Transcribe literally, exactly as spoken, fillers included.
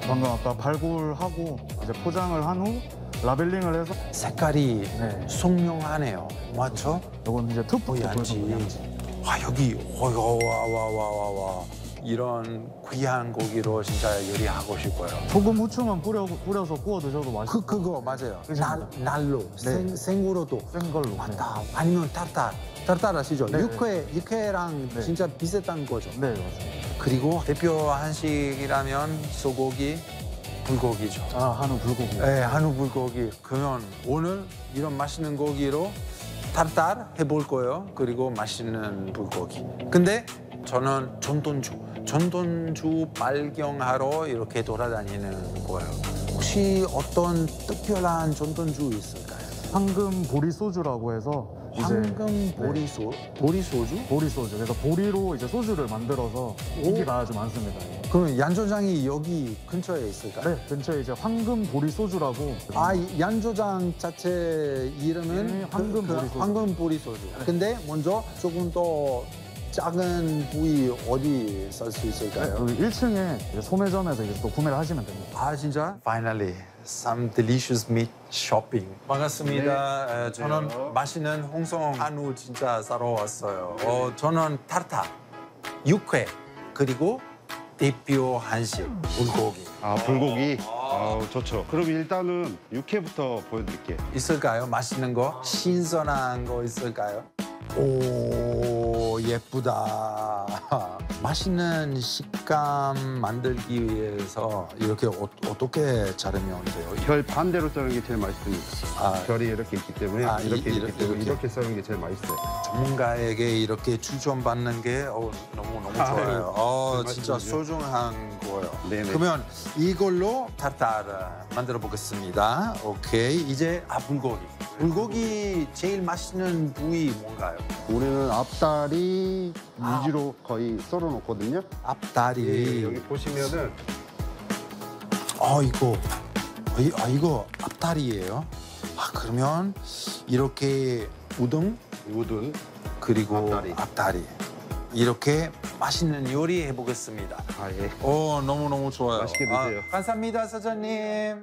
방금 아까 발굴하고 이제 포장을 한 후 라벨링을 해서 색깔이 네. 선명하네요. 맞죠? 이건 이제 투프 어, 양지. 아, 여기 와와와와와 이런 귀한 고기로 진짜 요리하고 싶어요. 소금 후추만 뿌려, 뿌려서 구워 드셔도 맛있고 그 그거 맞아요. 그죠? 날 날로 생 생으로도 센 걸로. 맞다. 아니면 타르타 타르타르 아시죠? 네. 육회 육회랑 네. 진짜 비슷한 거죠. 네, 네 맞습니다. 그리고 대표 한식이라면 소고기, 불고기죠. 아 한우 불고기. 네, 한우 불고기. 그러면 오늘 이런 맛있는 고기로 타르타르 해볼 거예요. 그리고 맛있는 불고기. 근데 저는 전통주, 전통주 발견하러 이렇게 돌아다니는 거예요. 혹시 어떤 특별한 전통주 있을까요? 황금 보리 소주라고 해서 이제 황금 보리소, 보리소주? 보리 소주. 그래서 보리로 이제 소주를 만들어서 인기가 아주 많습니다. 그러면 양조장이 여기 근처에 있을까요? 네, 근처에 이제 황금 보리 소주라고. 아, 이 양조장 자체 이름은 네, 황금 보리 소주. 황금 보리 소주. 근데 먼저 조금 더 작은 부위 어디 살 수 있을까요? 그 일 층에 소매점에서 이제 또 구매를 하시면 됩니다. 아, 진짜? Finally, some delicious meat shopping. 반갑습니다. 에, 저는 맛있는 홍성 한우 진짜 사러 왔어요. 어, 저는 타르타, 육회, 그리고 대표 한식, 불고기. 아, 불고기? 아우, 좋죠. 그럼 일단은 육회부터 보여드릴게요. 있을까요? 맛있는 거? 신선한 거 있을까요? 오, 예쁘다. 맛있는 식감 만들기 위해서 이렇게 어, 어떻게 자르면 돼요? 결 반대로 썰는 게 제일 맛있습니다. 아, 결이 이렇게 있기 때문에 아, 이- 이렇게, 이렇게, 이렇게, 이렇게, 이렇게. 썰는 게 제일 맛있어요. 전문가에게 이렇게 추천받는 게 어, 너무 너무 아유, 좋아요. 어, 그 진짜 말씀이죠. 소중한 거예요. 네네. 그러면 이걸로 타르타르 만들어 보겠습니다. 오케이. 이제 아 불고기. 불고기 제일 맛있는 부위 뭔가요? 우리는 앞다리 아. 위주로 거의 썰어 놓거든요. 앞다리. 예, 여기 보시면은 아 이거 아, 이- 아 이거 앞다리예요. 아 그러면 이렇게 우동 우둔, 그리고 앞다리. 앞다리 이렇게 맛있는 요리 해보겠습니다. 아, 예. 오 너무 너무 좋아요. 맛있게 드세요. 아, 감사합니다 사장님.